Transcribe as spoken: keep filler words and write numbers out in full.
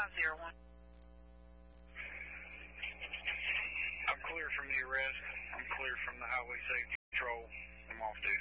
five zero one. I'm clear from the arrest. I'm clear from the highway safety patrol. I'm off duty.